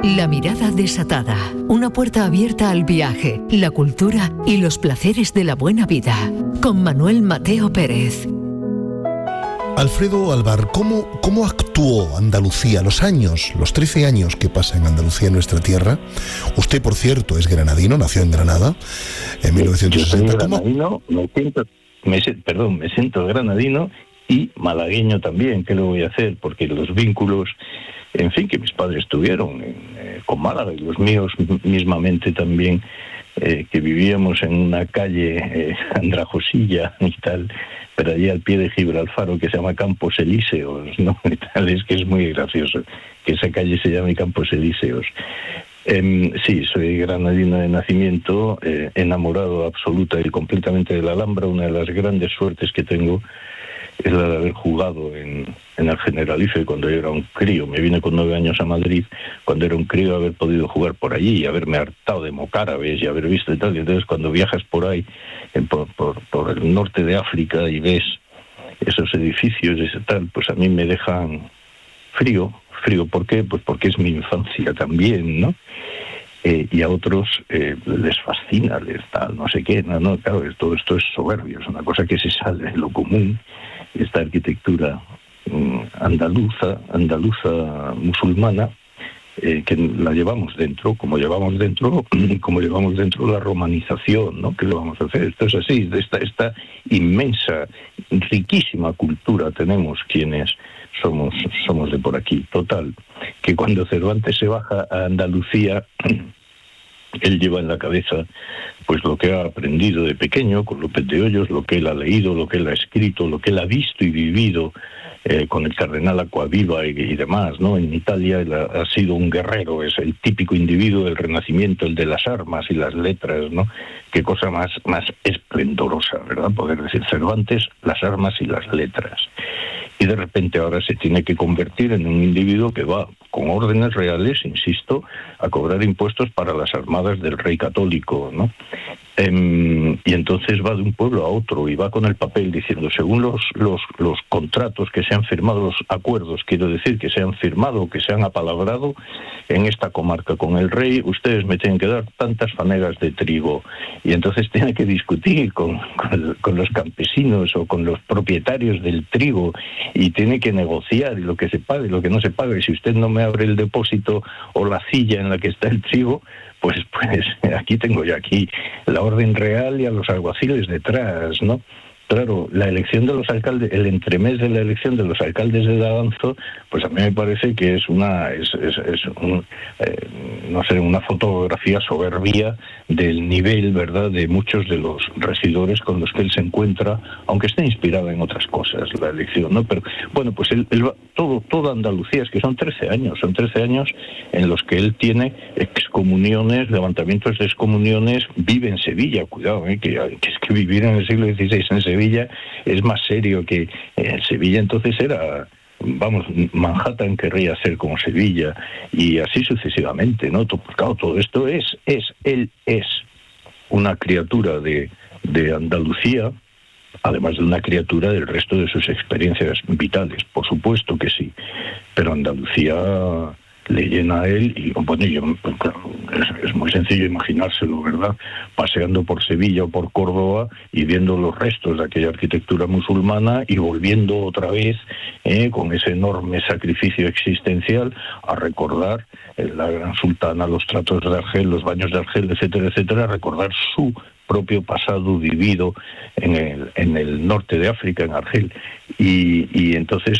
La mirada desatada, una puerta abierta al viaje, la cultura y los placeres de la buena vida. Con Manuel Mateo Pérez. Alfredo Alvar, ¿cómo actuó Andalucía los 13 años que pasa en Andalucía, en nuestra tierra? Usted, por cierto, es granadino, nació en Granada en 1960. Yo soy granadino, me siento granadino y malagueño también. ¿Qué le voy a hacer? Porque los vínculos, en fin, que mis padres tuvieron con Málaga y los míos mismamente también, que vivíamos en una calle andrajosilla y tal, pero allí al pie de Gibraltar, que se llama Campos Elíseos, ¿no? Y tal, es que es muy gracioso que esa calle se llame Campos Elíseos. Sí, soy granadino de nacimiento, enamorado absoluta y completamente de la Alhambra. Una de las grandes suertes que tengo es la de haber jugado en el Generalife cuando yo era un crío. Me vine con 9 años a Madrid cuando era un crío, haber podido jugar por allí y haberme hartado de mocárabes y haber visto y tal. Y entonces cuando viajas por ahí, por el norte de África, y ves esos edificios y ese tal, pues a mí me dejan frío. ¿Por qué? Pues porque es mi infancia también, ¿no? Y a otros les fascina, les tal, no sé qué, no, claro, todo esto es soberbio, es una cosa que se sale de lo común. Esta arquitectura andaluza, musulmana, que la llevamos dentro, como llevamos dentro la romanización, ¿no? ¿Qué le vamos a hacer? Esto es así, esta inmensa, riquísima cultura tenemos quienes somos de por aquí. Total, que cuando Cervantes se baja a Andalucía, él lleva en la cabeza pues lo que ha aprendido de pequeño con López de Hoyos, lo que él ha leído, lo que él ha escrito, lo que él ha visto y vivido con el cardenal Acquaviva y demás, ¿no? En Italia él ha sido un guerrero, es el típico individuo del Renacimiento, el de las armas y las letras, ¿no? Qué cosa más esplendorosa, ¿verdad? Poder decir Cervantes, las armas y las letras. Y de repente ahora se tiene que convertir en un individuo que va con órdenes reales, insisto, a cobrar impuestos para las armadas del rey católico, ¿no? Y entonces va de un pueblo a otro y va con el papel diciendo, según los contratos que se han firmado, los acuerdos, quiero decir, que se han firmado, que se han apalabrado en esta comarca con el rey, ustedes me tienen que dar tantas fanegas de trigo. Y entonces tiene que discutir con los campesinos o con los propietarios del trigo y tiene que negociar y lo que se pague, lo que no se pague. Y si usted no me abre el depósito o la silla en la que está el trigo, pues aquí tengo yo la orden real y a los alguaciles detrás, ¿no? Claro, la elección de los alcaldes, el entremés de la elección de los alcaldes de Daganzo, pues a mí me parece que es una fotografía soberbia del nivel, ¿verdad?, de muchos de los regidores con los que él se encuentra, aunque esté inspirada en otras cosas la elección, ¿no? Pero bueno, pues él va, toda Andalucía, es que son 13 años en los que él tiene excomuniones, levantamientos de excomuniones, vive en Sevilla, cuidado, que es que vivir en el siglo XVI en Sevilla es más serio que en Sevilla. Entonces era, Manhattan querría ser como Sevilla y así sucesivamente, ¿no? Claro, todo esto él es una criatura de Andalucía, además de una criatura del resto de sus experiencias vitales, por supuesto que sí, pero Andalucía le llena a él y bueno, es muy sencillo imaginárselo, ¿verdad? Paseando por Sevilla o por Córdoba y viendo los restos de aquella arquitectura musulmana y volviendo otra vez con ese enorme sacrificio existencial a recordar la Gran Sultana, los tratos de Argel, los baños de Argel, etcétera, etcétera, a recordar su propio pasado vivido en el norte de África, en Argel, y entonces